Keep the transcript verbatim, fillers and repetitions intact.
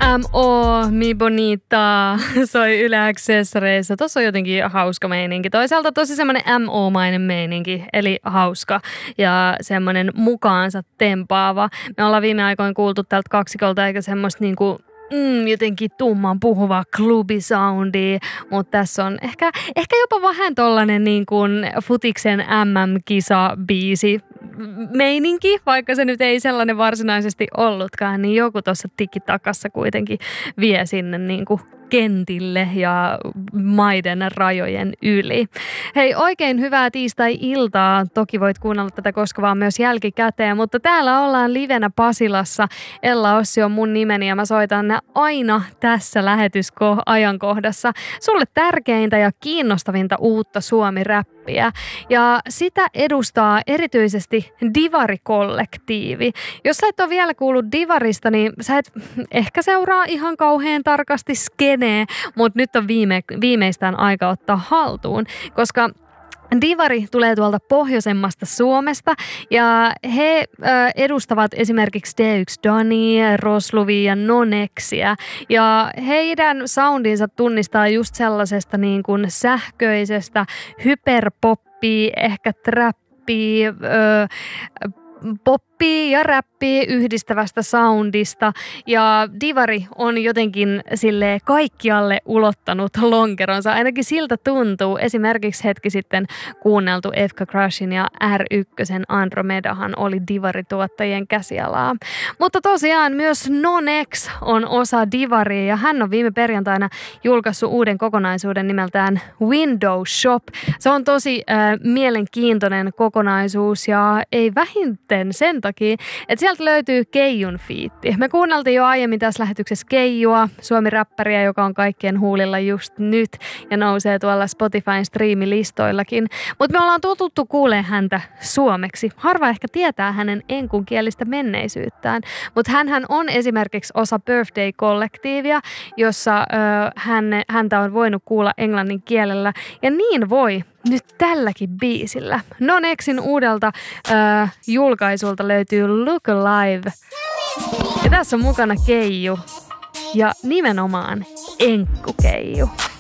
M O, Mi Bonita, soi Yle Accessoreissa. Tuossa on jotenkin hauska meininki. Toisaalta tosi semmoinen M O-mainen meininki, eli hauska ja semmoinen mukaansa tempaava. Me ollaan viime aikoina kuultu tältä kaksikolta eikä semmoista niinku Mm, jotenkin tumman puhuva klubisoundi, mutta tässä on ehkä, ehkä jopa vähän tollanen niin kuin futiksen M M-kisa-biisi meininki, vaikka se nyt ei sellainen varsinaisesti ollutkaan, niin joku tuossa tikitakassa kuitenkin vie sinne niin kuin kentille ja maiden rajojen yli. Hei, oikein hyvää tiistai-iltaa. Toki voit kuunnella tätä koskevaa myös jälkikäteen, mutta täällä ollaan livenä Pasilassa. Ella Ossi on mun nimeni ja mä soitan ne aina tässä lähetysajankohdassa. Sulle tärkeintä ja kiinnostavinta uutta suomi-räppiä. Ja sitä edustaa erityisesti Divari-kollektiivi. Jos sä et ole vielä kuullut Divarista, niin sä et ehkä seuraa ihan kauhean tarkasti skene. Mutta nyt on viime, viimeistään aika ottaa haltuun, koska Divari tulee tuolta pohjoisemmasta Suomesta ja he ö, edustavat esimerkiksi D yksi Dani, Rosluvi ja Nonexia ja heidän soundinsa tunnistaa just sellaisesta niin kuin sähköisestä hyperpoppia, ehkä trappia, ö, poppia ja räppiä yhdistävästä soundista ja Divari on jotenkin silleen kaikkialle ulottanut lonkeronsa, ainakin siltä tuntuu. Esimerkiksi hetki sitten kuunneltu Efka Crushin ja R yksi Andromedahan oli Divari-tuottajien käsialaa. Mutta tosiaan myös Nonex on osa Divaria ja hän on viime perjantaina julkaissut uuden kokonaisuuden nimeltään Window Shop. Se on tosi äh, mielenkiintoinen kokonaisuus ja ei vähintään sen takia, että sieltä löytyy Keijun fiitti. Me kuunneltiin jo aiemmin tässä lähetyksessä Keijua, suomi-räppäriä, joka on kaikkien huulilla just nyt ja nousee tuolla Spotifyn striimilistoillakin. Mutta me ollaan totuttu kuulemaan häntä suomeksi. Harva ehkä tietää hänen enkunkielistä menneisyyttään, mutta hänhän on esimerkiksi osa Birthday-kollektiivia, jossa ö, hän, häntä on voinut kuulla englannin kielellä ja niin voi nyt tälläkin biisillä. Nonexin uudelta ö, julkaisulta löytyy Look Alive. Ja tässä on mukana Keiju. Ja nimenomaan Enkku Keiju.